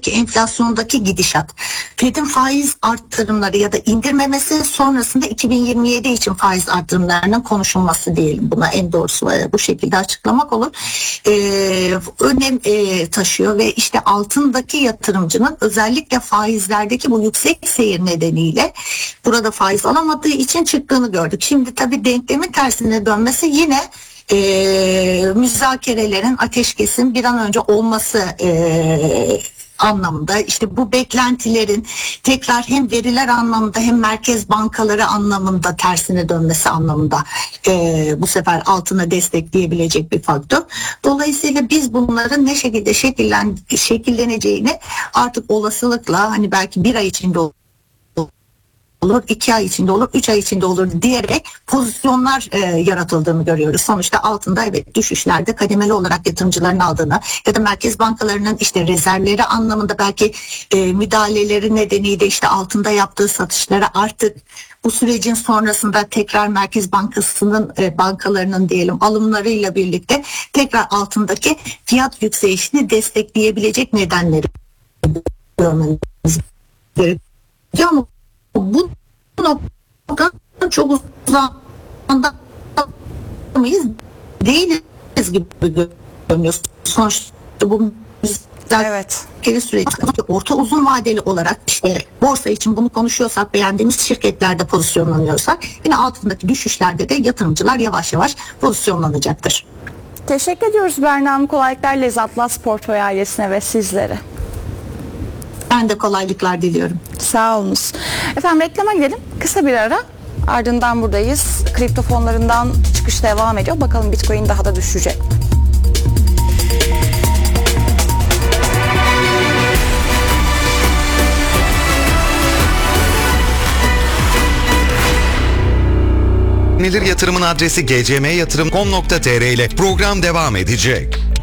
sonraki enflasyondaki gidişat, Fed'in faiz arttırımları ya da indirmemesi sonrasında 2027 için faiz arttırımlarının konuşulması diyelim, buna en doğrusu bu şekilde açıklamak olur. Önem taşıyor ve işte altındaki yatırımcının özellikle faizlerdeki bu yüksek seyir nedeniyle burada faiz alamadığı için çıktığını gördük. Şimdi tabii denklemin tersine dönmesi yine müzakerelerin, ateşkesin bir an önce olması anlamında, işte bu beklentilerin tekrar hem veriler anlamında hem merkez bankaları anlamında tersine dönmesi anlamında bu sefer altına destekleyebilecek bir faktör. Dolayısıyla biz bunların ne şekilde şekilleneceğini artık olasılıkla, hani belki bir ay içinde olur, 2 ay içinde olur, 3 ay içinde olur diyerek pozisyonlar yaratıldığını görüyoruz. Sonuçta altında evet düşüşlerde kademeli olarak yatırımcıların aldığını ya da merkez bankalarının işte rezervleri anlamında belki müdahaleleri nedeniyle işte altında yaptığı satışlara artık bu sürecin sonrasında tekrar Merkez Bankası'nın bankalarının diyelim alımlarıyla birlikte tekrar altındaki fiyat yükselişini destekleyebilecek nedenleri görmemiz gerekiyor. Ama bu noktadan çok uzakta mıyız? Değiliz gibi görünüyor. Sonuçta bu evet. Süreci orta uzun vadeli olarak işte borsa için bunu konuşuyorsak, beğendiğimiz şirketlerde pozisyonlanıyorsak, yine altındaki düşüşlerde de yatırımcılar yavaş yavaş pozisyonlanacaktır. Teşekkür ediyoruz Berna Hanım. Kolaylıklar Lez Atlas Portföy ailesine ve sizlere. Ben de kolaylıklar diliyorum. Sağ olunuz. Efendim reklama gidelim. Kısa bir ara. Ardından buradayız. Kripto fonlarından çıkış devam ediyor. Bakalım Bitcoin daha da düşecek mi? Yatırımın adresi gcmyatırım.com.tr ile program devam edecek.